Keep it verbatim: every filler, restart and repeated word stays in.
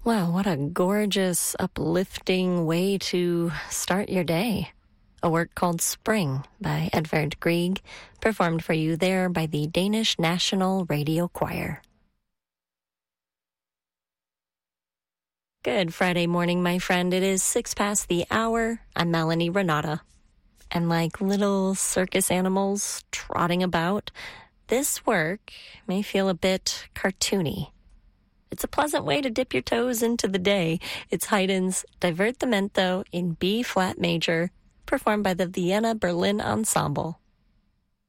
Wow, what a gorgeous, uplifting way to start your day. A work called Spring by Edvard Grieg, performed for you there by the Danish National Radio Choir. Good Friday morning, my friend. It is six past the hour. I'm Melanie Renata. And like little circus animals trotting about, this work may feel a bit cartoony. It's a pleasant way to dip your toes into the day. It's Haydn's Divertimento in B-flat major, performed by the Vienna Berlin Ensemble.